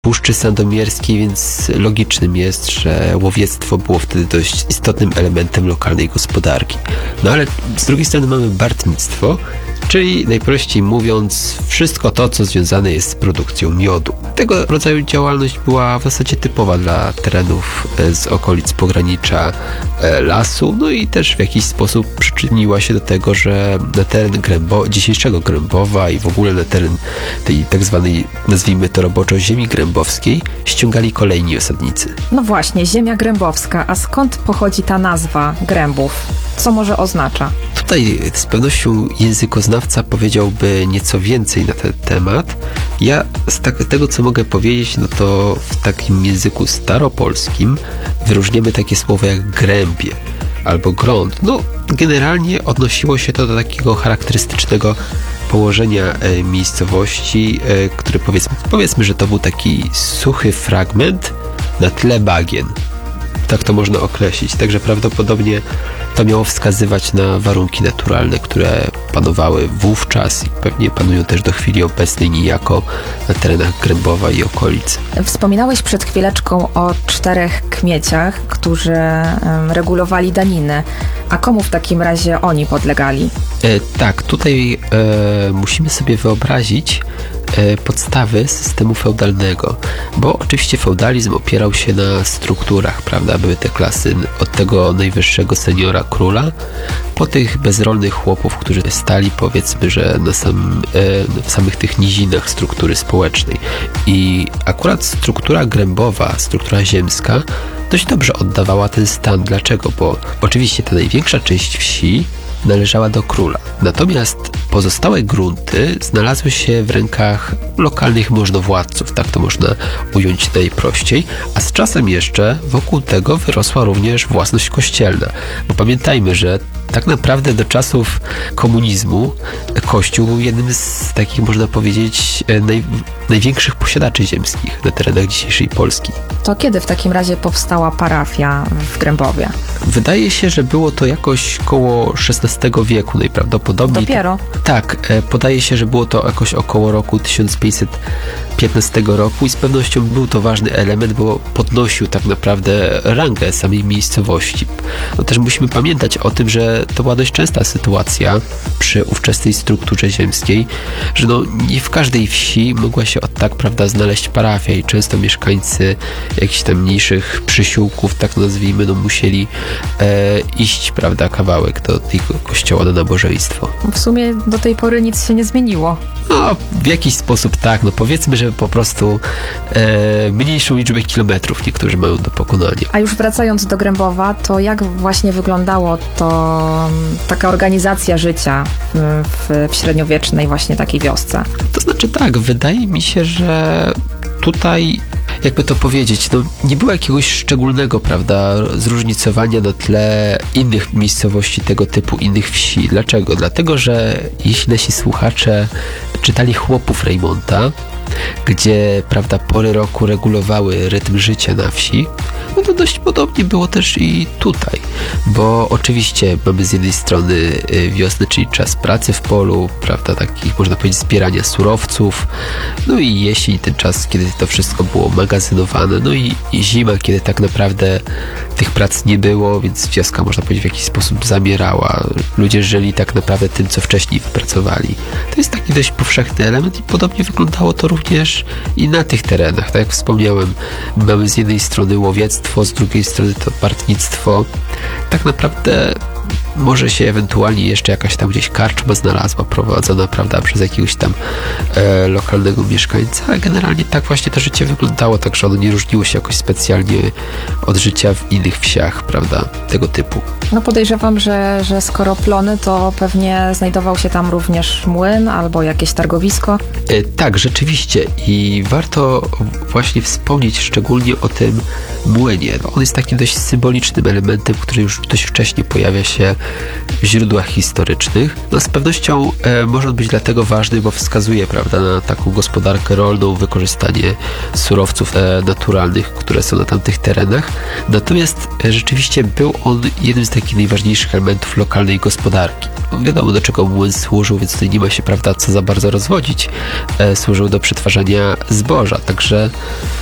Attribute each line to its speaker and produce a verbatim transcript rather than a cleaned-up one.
Speaker 1: Puszczy Sandomierskiej, więc logicznym jest, że łowiectwo było wtedy dość istotnym elementem lokalnej gospodarki. No ale z drugiej strony mamy bartnictwo, czyli najprościej mówiąc wszystko to, co związane jest z produkcją miodu. Tego rodzaju działalność była w zasadzie typowa dla terenów z okolic pogranicza lasu, no i też w jakiś sposób przyczyniła się do tego, że na teren Grębo- dzisiejszego Grębowa i w ogóle na teren tej tak zwanej, nazwijmy to roboczo, ziemi grębowskiej ściągali kolejni osadnicy.
Speaker 2: No właśnie, ziemia grębowska, a skąd pochodzi ta nazwa Grębów? Co może oznacza?
Speaker 1: Tutaj z pewnością językoznawca powiedziałby nieco więcej na ten temat. Ja z tak, tego, co mogę powiedzieć, no to w takim języku staropolskim wyróżniamy takie słowo jak grębie albo grąd. No, generalnie odnosiło się to do takiego charakterystycznego położenia e, miejscowości, e, który powiedzmy, powiedzmy, że to był taki suchy fragment na tle bagien. Tak to można określić. Także prawdopodobnie to miało wskazywać na warunki naturalne, które panowały wówczas i pewnie panują też do chwili obecnej niejako na terenach Grębowa i okolic.
Speaker 2: Wspominałeś przed chwileczką o czterech kmieciach, którzy um, regulowali daniny. A komu w takim razie oni podlegali?
Speaker 1: E, tak, tutaj e, musimy sobie wyobrazić e, podstawy systemu feudalnego, bo oczywiście feudalizm opierał się na strukturach, prawda? Były te klasy od tego najwyższego seniora króla, po tych bezrolnych chłopów, którzy stali powiedzmy, że na sam, e, w samych tych nizinach struktury społecznej. I akurat struktura grębowa, struktura ziemska dość dobrze oddawała ten stan. Dlaczego? Bo oczywiście ta największa część wsi należała do króla. Natomiast pozostałe grunty znalazły się w rękach lokalnych możnowładców, tak to można ująć najprościej, a z czasem jeszcze wokół tego wyrosła również własność kościelna. Bo pamiętajmy, że tak naprawdę do czasów komunizmu Kościół był jednym z takich, można powiedzieć, naj, największych posiadaczy ziemskich na terenach dzisiejszej Polski.
Speaker 2: To kiedy w takim razie powstała parafia w Grębowie?
Speaker 1: Wydaje się, że było to jakoś koło szesnastego wieku najprawdopodobniej.
Speaker 2: Dopiero?
Speaker 1: Tak, podaje się, że było to jakoś około roku tysiąc pięćset piętnastego roku i z pewnością był to ważny element, bo podnosił tak naprawdę rangę samej miejscowości. No też musimy pamiętać o tym, że to była dość częsta sytuacja przy ówczesnej strukturze ziemskiej, że no nie w każdej wsi mogła się od tak, prawda, znaleźć parafia i często mieszkańcy jakichś tam mniejszych przysiłków, tak nazwijmy, no musieli e, iść, prawda, kawałek do tego kościoła na nabożeństwo.
Speaker 2: W sumie do tej pory nic się nie zmieniło.
Speaker 1: No, w jakiś sposób tak, no powiedzmy, że po prostu e, mniejszą liczbę kilometrów niektórzy mają do pokonania.
Speaker 2: A już wracając do Grębowa, to jak właśnie wyglądało to taka organizacja życia w, w średniowiecznej właśnie takiej wiosce?
Speaker 1: To znaczy tak, wydaje mi się, że tutaj, jakby to powiedzieć, no nie było jakiegoś szczególnego, prawda, zróżnicowania na tle innych miejscowości tego typu, innych wsi. Dlaczego? Dlatego, że jeśli nasi słuchacze czytali Chłopów Reymonta, gdzie, prawda, pory roku regulowały rytm życia na wsi, no to dość podobnie było też i tutaj, bo oczywiście mamy z jednej strony wiosnę, czyli czas pracy w polu, prawda, takich, można powiedzieć, zbierania surowców, no i jesień, ten czas, kiedy to wszystko było magazynowane, no i, i zima, kiedy tak naprawdę tych prac nie było, więc wioska, można powiedzieć, w jakiś sposób zamierała. Ludzie żyli tak naprawdę tym, co wcześniej wypracowali. To jest taki dość powszechny element i podobnie wyglądało to również i na tych terenach. Tak jak wspomniałem, mamy z jednej strony łowiectwo, z drugiej strony to partnictwo. Tak naprawdę może się ewentualnie jeszcze jakaś tam gdzieś karczma znalazła, prowadzona, prawda, przez jakiegoś tam e, lokalnego mieszkańca, ale generalnie tak właśnie to życie wyglądało, także ono nie różniło się jakoś specjalnie od życia w innych wsiach, prawda, tego typu.
Speaker 2: No podejrzewam, że, że skoro plony, to pewnie znajdował się tam również młyn albo jakieś targowisko.
Speaker 1: E, tak, rzeczywiście i warto właśnie wspomnieć szczególnie o tym młynie. On jest takim dość symbolicznym elementem, który już dość wcześnie pojawia się się w źródłach historycznych. No z pewnością e, może on być dlatego ważny, bo wskazuje, prawda, na taką gospodarkę rolną, wykorzystanie surowców e, naturalnych, które są na tamtych terenach. Natomiast e, rzeczywiście był on jednym z takich najważniejszych elementów lokalnej gospodarki. No, wiadomo, do czego młyn służył, więc tutaj nie ma się, prawda, co za bardzo rozwodzić. E, służył do przetwarzania zboża, także